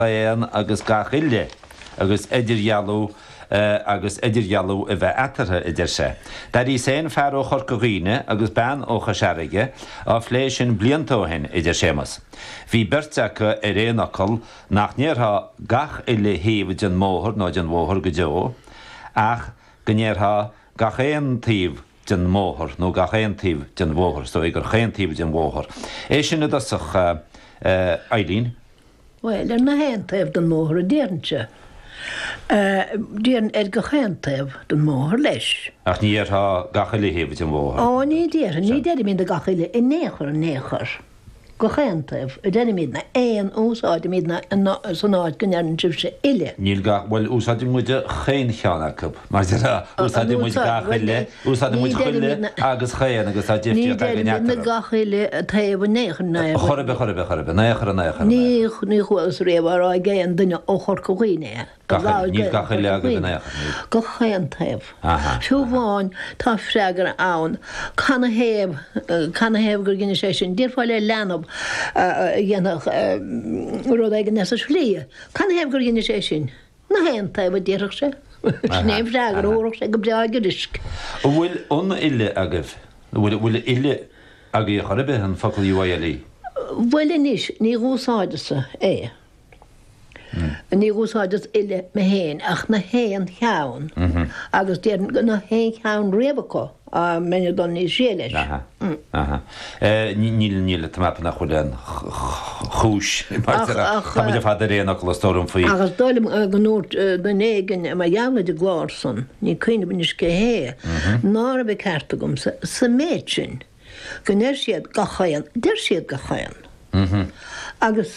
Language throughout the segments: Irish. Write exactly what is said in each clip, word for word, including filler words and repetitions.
Éan agus gachiile agus idirhealú agus idirhealú a bheith atartha idir sé. Dar í sé fear ó chorcaghine agus ban ó chasearige á phléis sin bliantóhin idir sémas. Bhí berteacha ar éanacail nach níortha gach ile híomh den móthir nó den mhóthir go deo, ach go níortha gach éon tíomh den móthir nó gach éon tíomh den mhóthir, so gur chéon tíomh den mhóthir. É sin dasach Eileen? Wel, er na héantaibh den móthir a déirnse. Déirn er go chéantaibh den móthir leis. Ach níortha gach ile híomh den mhóthir? Ó, ní déir, ní déir míad a gach ile i néchar a néchar. Go chéantaibh, a déir míad na éon úsáid míad na sanáid go nearn sibh sé ile. Níl gach, well, úsáid muide chéin cheannachab. Mar dira, úsáid muide gach ile, úsáid muide chuile agus chéan agus a Ní déirtí a déir míad na gach ile a taobh néchar néchar. Chorbe, chorbe, chorbe, néchar a néchar. Ní ní chuas réamh ar a géan duine ó chorcaghine. Níl gach ile agus néchar. Go chéantaibh. Aha. Siú bháin tá freagar ann, canna héamh, canna héamh gur gine sé sin, dír fáil é leanab dhéanach rud ag nesa slí. Canna héamh gur gine sé sin. Na héantaibh a díreach sé. Snéim freagar óireach sé go breag risk. Bhfuil ón ile agah? Bhfuil ile aga i chorbe an focail U I L E? Bhfuil inis ní gúsáidesa é. Ní gúsáidas ile me héin ach na héan cheann. Agus déan na héan cheann réabhacha a mena don ní sé leis. Aha, aha. Níl níl tamapa nach chuilean chúis. Tá muidir fad a réanach le stórum faoi. Agus dálim ganúirt den éigen a dheanna de gláirson, ní cuine bunis go hé. Ná a bheith carta gom sa méid sin. Go néir siad gachain, déir siad gachain. Agus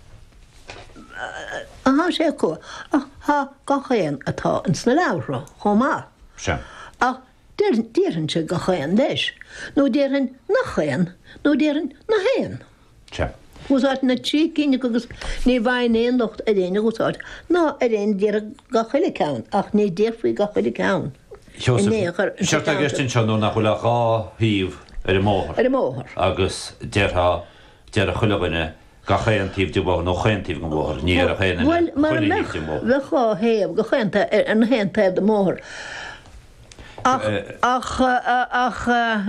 aha sé có, ha gachain atá an sna leabhra, chomá. Se. Ach déirann se gachain leis. Nó déirann nach chéan, nó déirann na héan. Se. Úsáid na trí cíine agus ní bhain éon locht a réine úsáid. Ná a réon déar gachaile ceann, ach ní déirfaí gachaile ceann. Seart a gceistin seanú nach chuile gá híomh ar a móthir. Ar a móthir. Agus déirtha déir a chuilehaine ga chéan tíomh de bh nó chéan tíomh go móthir, ní ar a chéanana. Well, mar mech bheitá héamh go chéanta an chéantaibh de móthir. Ach ach ach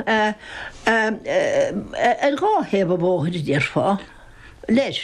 ar gá héamh a bóthir déir fá leis.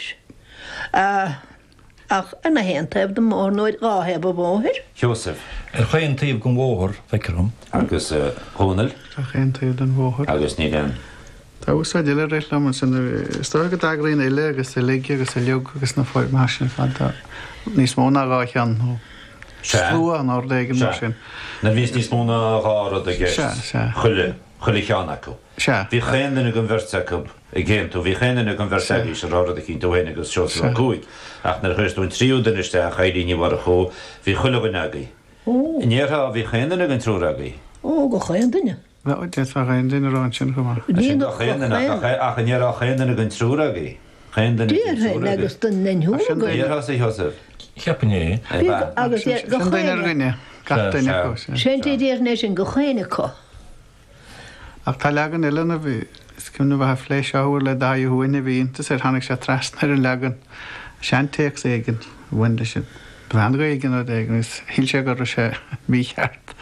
Ach anna héantaibh de móthir nóid gá héamh a bóthir. Joseph. Er chéan tíomh go móthir feicem. Agus Hónal. Tá chéan tíomh den bóthir. Agus ní den. Tá úsáid ile rééis le san stoige dagraíon ile agus i liigi agus i leog agus na fáid mar sin fanta níos móna gá chean nó slú an áléigen mar sin. Na bhís níos móna gá a gceist. Chuile chuile cheanna acu. Bhí chéanana go bhirteacu i ggéantú, bhí chéanana go bhirteagaí se ráda a cinn dohéine agus seo a cúig. Ach na chuirstún tríúdan iste a chaidíní war a cho, bhí chuilehain agaí. Níortha bhí chéanana an trúragaí. Ó, go chéan duine. Bheith dé far réon duine rán sin go mar. Ach an níor a chéanana an trúragaí. Díorthain agus den nenthú. Díortha sa Joseph. Cheappané. Agus go duine rinne gatainine có. Séntí déirnéis sin go chéine có. Ach tá legan ilena bhí cimna bheit fléis áhfuil le daú huine bhíntas ar tháinig sé trasnar an legan seantéach éigen bhainde sin. Bheanra éigen ó éigen is híl sé gur sé mícheart.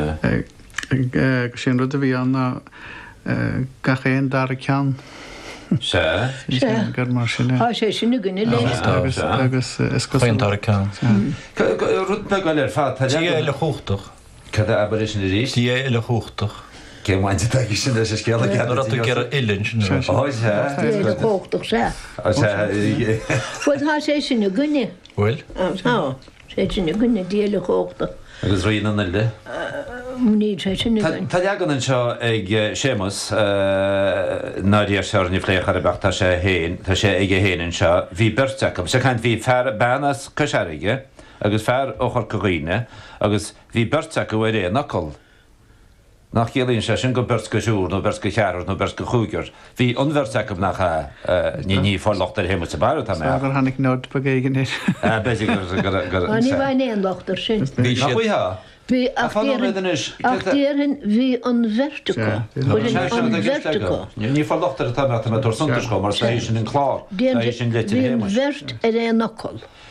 Sin rud a bhí anna gachéon dar a cean. Se? Gur mar sinna. Tá sé sinna gine leis. Agus is go Chéan dar a cean. Rud me gáil ar fad. Tí é le chúchtach. Cad a aber sin a rís? Tí é le chúchtach. Cé bhainte taigi sin leis is céala ceanna. Nó tú gur ilinn sin. Áid se? Déile cóchtach sé. Fuil tá sé sinna gine. Bhfuil? Tá sé sinna gine déile cóchtach. Agus roion an ilde? Ní sé sinna gine. Tá legan an seo ag sémas náidir seir ní phléach ar a bach tá sé héin, tá sé ag héanaan seo, bhí berteacham, se chaint bhí fear benas coisearige, agus fear ó chorcaghine, agus bhí berteach go bhfuir éanacail. Nach chéalaonn sé sin go bers go siúr, nó bers go chearar, nó bers go chúigear. Bhí onverteacham nach ní ní fálacht ar héime sa bar tá me. Gur hanig nód pa géigen is. Béidir gur Ní bhain éon lochtar sin. Bhí sé. Nach Bhí ach déirinn bhí an vertigo. An vertigo. Ní fálacht ar tá me tú suntas go mar sé sin an chlár. Sin Bhí vert ar éanacail.